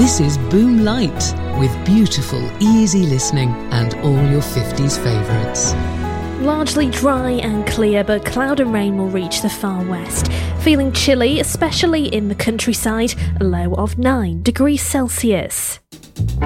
This is Boom Light, with beautiful, easy listening and all your 50s favourites. Largely dry and clear, but cloud and rain will reach the far west. Feeling chilly, especially in the countryside, a low of 9 degrees Celsius.